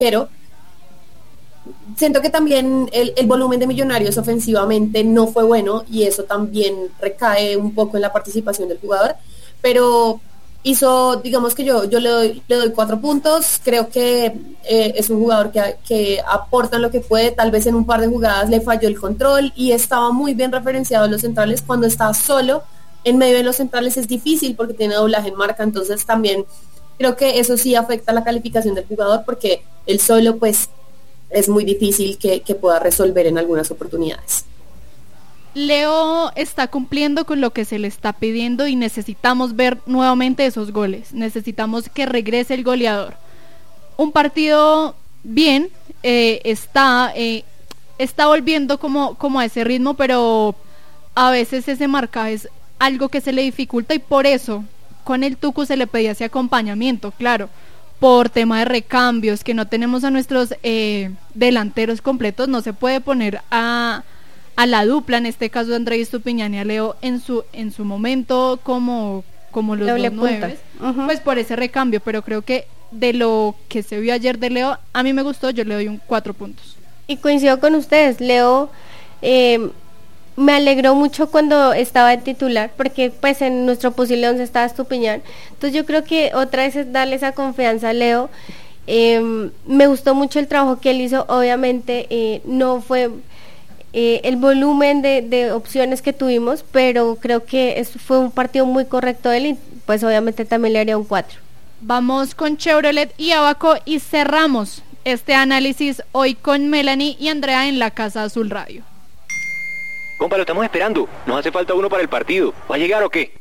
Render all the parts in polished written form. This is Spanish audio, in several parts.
pero siento que también el volumen de Millonarios ofensivamente no fue bueno y eso también recae un poco en la participación del jugador, pero digamos que yo le doy 4 puntos, creo que es un jugador que aporta lo que puede, tal vez en un par de jugadas le falló el control y estaba muy bien referenciado en los centrales. Cuando está solo en medio de los centrales es difícil porque tiene doblaje en marca, entonces también creo que eso sí afecta la calificación del jugador porque él solo pues es muy difícil que pueda resolver en algunas oportunidades. Leo está cumpliendo con lo que se le está pidiendo y necesitamos ver nuevamente esos goles, necesitamos que regrese el goleador. Un partido bien, está volviendo como a ese ritmo, pero a veces ese marcaje es algo que se le dificulta y por eso con el Tucu se le pedía ese acompañamiento, claro, por tema de recambios, que no tenemos a nuestros delanteros completos, no se puede poner a la dupla, en este caso de Andrés Estupiñán y a Leo en su momento como los doble dos nueves, pues por ese recambio, pero creo que de lo que se vio ayer de Leo, a mí me gustó, yo le doy 4 puntos. Y coincido con ustedes, Leo me alegró mucho cuando estaba de titular, porque pues en nuestro posible 11 estaba Estupiñán, entonces yo creo que otra vez es darle esa confianza a Leo. Me gustó mucho el trabajo que él hizo, obviamente no fue el volumen de opciones que tuvimos, pero creo que fue un partido muy correcto de él y pues obviamente también le haría un 4. Vamos con Chevrolet y Abaco y cerramos este análisis hoy con Melanie y Andrea en la Casa Azul Radio. Compa, lo estamos esperando. Nos hace falta uno para el partido. ¿Va a llegar o qué?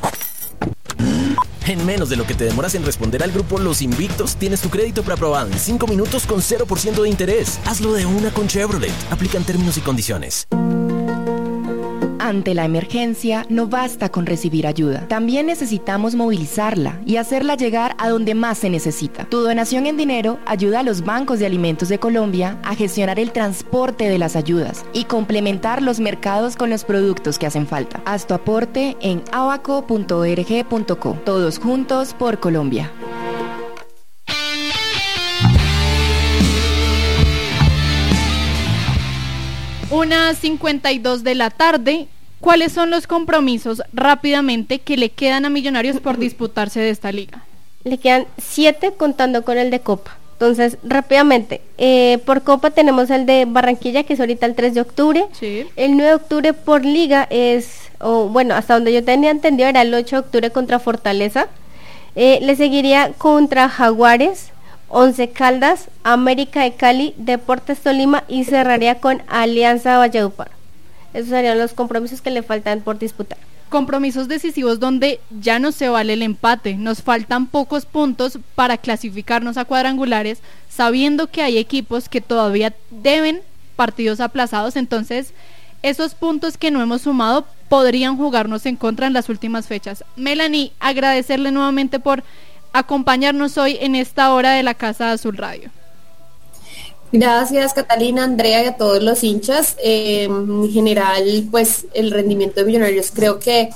En menos de lo que te demoras en responder al grupo Los Invictos, tienes tu crédito preaprobado en 5 minutos con 0% de interés. Hazlo de una con Chevrolet. Aplican términos y condiciones. Ante la emergencia, no basta con recibir ayuda. También necesitamos movilizarla y hacerla llegar a donde más se necesita. Tu donación en dinero ayuda a los bancos de alimentos de Colombia a gestionar el transporte de las ayudas y complementar los mercados con los productos que hacen falta. Haz tu aporte en abaco.org.co. Todos juntos por Colombia. Una 52 de la tarde. ¿Cuáles son los compromisos rápidamente que le quedan a Millonarios por disputarse de esta liga? Le quedan 7 contando con el de Copa. Entonces, rápidamente, por Copa tenemos el de Barranquilla, que es ahorita el 3 de octubre. Sí. El 9 de octubre por Liga hasta donde yo tenía entendido era el 8 de octubre contra Fortaleza. Le seguiría contra Jaguares, Once Caldas, América de Cali, Deportes Tolima y cerraría con Alianza Valledupar. Esos serían los compromisos que le faltan por disputar. Compromisos decisivos donde ya no se vale el empate, nos faltan pocos puntos para clasificarnos a cuadrangulares, sabiendo que hay equipos que todavía deben partidos aplazados, entonces esos puntos que no hemos sumado podrían jugarnos en contra en las últimas fechas. Melanie, agradecerle nuevamente por acompañarnos hoy en esta hora de la Casa Azul Radio. Gracias Catalina, Andrea y a todos los hinchas. En general, pues el rendimiento de Millonarios creo que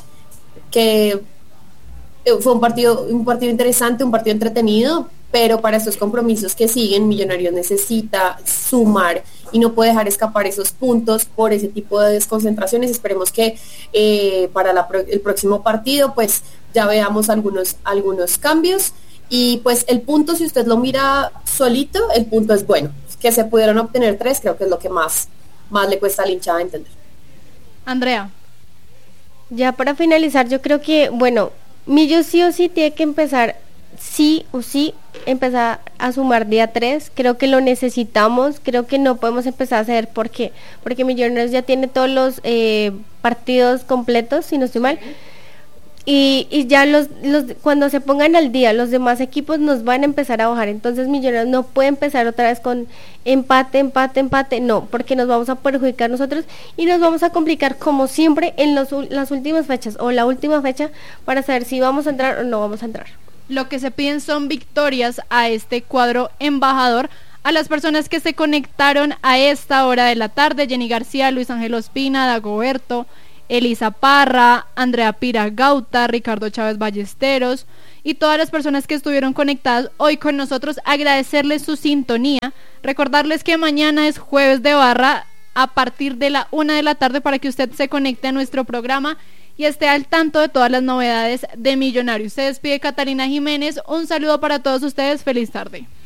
fue un partido interesante, un partido entretenido, pero para estos compromisos que siguen, Millonarios necesita sumar y no puede dejar escapar esos puntos por ese tipo de desconcentraciones. Esperemos que para el próximo partido pues ya veamos algunos cambios y pues el punto, si usted lo mira solito, el punto es bueno. Que se pudieron obtener 3, creo que es lo que más le cuesta al hinchada entender. Andrea. Ya para finalizar, yo creo que, Millo sí o sí tiene que empezar, empezar a sumar día 3, creo que lo necesitamos, creo que no podemos empezar a hacer, porque Millonarios ya tiene todos los partidos completos, si no estoy mal, y ya los cuando se pongan al día los demás equipos nos van a empezar a bajar, entonces Millonarios no puede empezar otra vez con empate, no, porque nos vamos a perjudicar nosotros y nos vamos a complicar como siempre en las últimas fechas o la última fecha para saber si vamos a entrar o no vamos a entrar. Lo que se piden son victorias a este cuadro embajador. A las personas que se conectaron a esta hora de la tarde: Jenny García, Luis Ángel Ospina, Dagoberto, Elisa Parra, Andrea Piragauta, Ricardo Chávez Ballesteros y todas las personas que estuvieron conectadas hoy con nosotros, agradecerles su sintonía, recordarles que mañana es jueves de barra a partir de la 1 de la tarde para que usted se conecte a nuestro programa y esté al tanto de todas las novedades de Millonarios. Se despide Catalina Jiménez, un saludo para todos ustedes, feliz tarde.